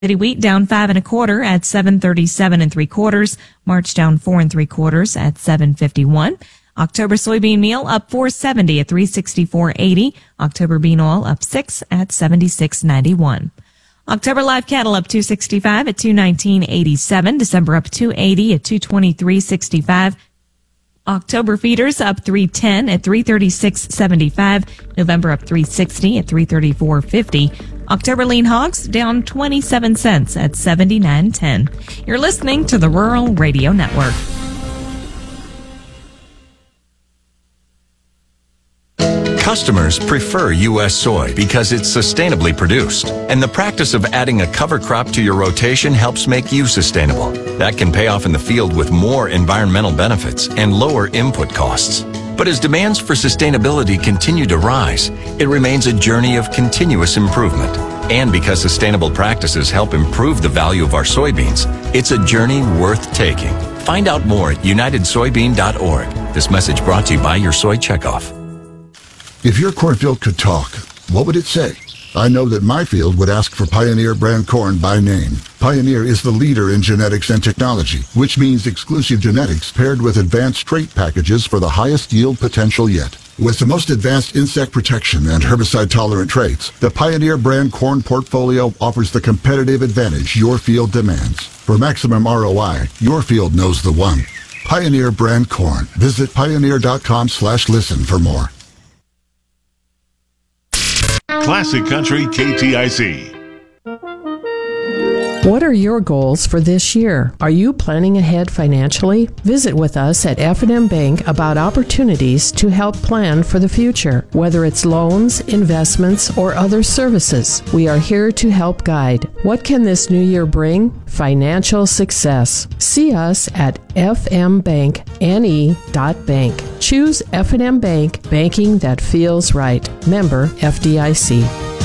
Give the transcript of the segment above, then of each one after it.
City wheat down 5 1/4 at 737 3/4. March down 4 3/4 at 751. October soybean meal up 4.70 at 364.80. October bean oil up 6 at 76.91. October live cattle up 265 at 219.87. December up 280 at 223.65. October feeders up 310 at 336.75. November up 360 at 334.50. October lean hogs down 27 cents at 79.10. You're listening to the Rural Radio Network. Customers prefer U.S. soy because it's sustainably produced, and the practice of adding a cover crop to your rotation helps make you sustainable. That can pay off in the field with more environmental benefits and lower input costs. But as demands for sustainability continue to rise, it remains a journey of continuous improvement. And because sustainable practices help improve the value of our soybeans, it's a journey worth taking. Find out more at unitedsoybean.org. This message brought to you by your Soy Checkoff. If your cornfield could talk, what would it say? I know that my field would ask for Pioneer brand corn by name. Pioneer is the leader in genetics and technology, which means exclusive genetics paired with advanced trait packages for the highest yield potential yet. With the most advanced insect protection and herbicide-tolerant traits, the Pioneer brand corn portfolio offers the competitive advantage your field demands. For maximum ROI, your field knows the one. Pioneer brand corn. Visit pioneer.com/listen for more. Classic Country KTIC. What are your goals for this year? Are you planning ahead financially? Visit with us at F&M Bank about opportunities to help plan for the future, whether it's loans, investments, or other services. We are here to help guide. What can this new year bring? Financial success. See us at fmbankne.bank. Choose F&M Bank, banking that feels right. Member FDIC.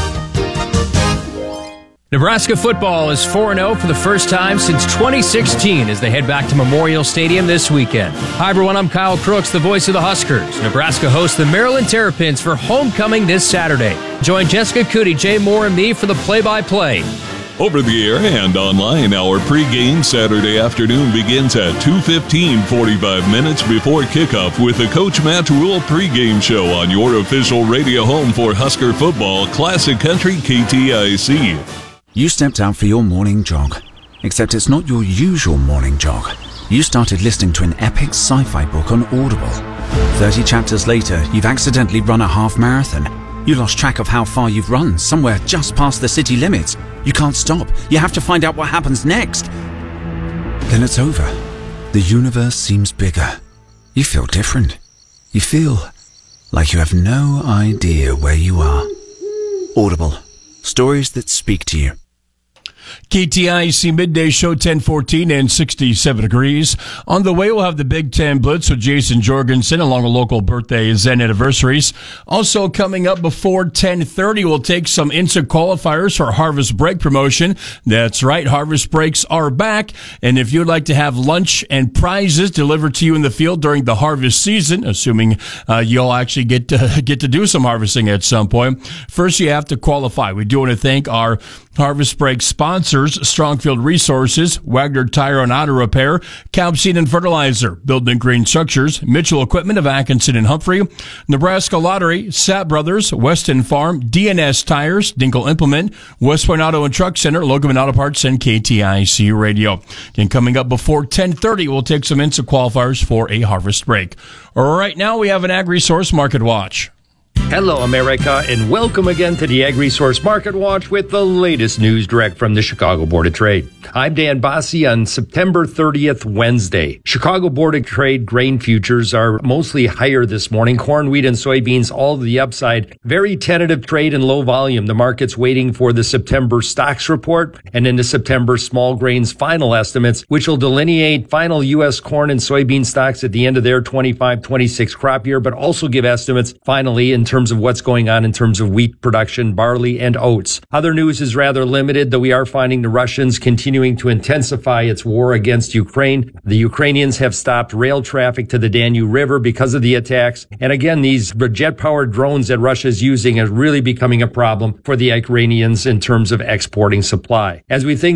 Nebraska football is 4-0 for the first time since 2016 as they head back to Memorial Stadium this weekend. Hi everyone, I'm Kyle Crooks, the voice of the Huskers. Nebraska hosts the Maryland Terrapins for homecoming this Saturday. Join Jessica Cootie, Jay Moore, and me for the play-by-play. Over the air and online, our pregame Saturday afternoon begins at 2:15, 45 minutes before kickoff with the Coach Matt Rule pregame show on your official radio home for Husker football, Classic Country KTIC. You stepped out for your morning jog, except it's not your usual morning jog. You started listening to an epic sci-fi book on Audible. 30 chapters later, you've accidentally run a half marathon. You lost track of how far you've run, somewhere just past the city limits. You can't stop. You have to find out what happens next. Then it's over. The universe seems bigger. You feel different. You feel like you have no idea where you are. Audible. Stories that speak to you. KTIC Midday Show, 10:14 and 67 degrees. On the way, we'll have the Big Ten Blitz with Jason Jorgensen along with local birthdays and anniversaries. Also coming up before 10:30, we'll take some instant qualifiers for Harvest Break promotion. That's right, Harvest Breaks are back. And if you'd like to have lunch and prizes delivered to you in the field during the harvest season, assuming you'll actually get to do some harvesting at some point, first you have to qualify. We do want to thank our Harvest Break sponsors, Strongfield Resources, Wagner Tire and Auto Repair, Calb Seed and Fertilizer, Building Green Structures, Mitchell Equipment of Atkinson and Humphrey, Nebraska Lottery, Sapp Brothers, Weston Farm, DNS Tires, Dinkle Implement, West Point Auto and Truck Center, Logan Auto Parts, and KTIC Radio. And coming up before 10:30, we'll take some instant qualifiers for a Harvest Break. Right now, we have an Ag Resource Market Watch. Hello, America, and welcome again to the Ag Resource Market Watch with the latest news direct from the Chicago Board of Trade. I'm Dan Bassi on September 30th, Wednesday. Chicago Board of Trade grain futures are mostly higher this morning. Corn, wheat, and soybeans all to the upside. Very tentative trade and low volume. The market's waiting for the September stocks report and then the September small grains final estimates, which will delineate final U.S. corn and soybean stocks at the end of their 25-26 crop year, but also give estimates finally in terms terms of what's going on in terms of wheat production, barley, and oats. Other news is rather limited, though we are finding the Russians continuing to intensify its war against Ukraine. The Ukrainians have stopped rail traffic to the Danube River because of the attacks. And again, these jet-powered drones that Russia is using are really becoming a problem for the Iranians in terms of exporting supply. As we think